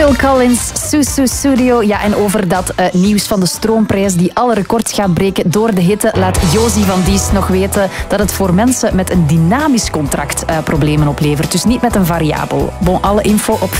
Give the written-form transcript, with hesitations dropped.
Phil Collins, Susu Studio. Ja, en over dat nieuws van de stroomprijs die alle records gaat breken door de hitte, laat Josie van Diest nog weten dat het voor mensen met een dynamisch contract problemen oplevert. Dus niet met een variabel. Bon, alle info op